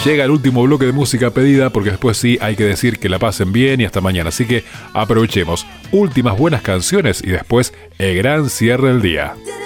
llega el último bloque de música pedida, porque después sí hay que decir que la pasen bien y hasta mañana. Así que aprovechemos últimas buenas canciones y después el gran cierre del día.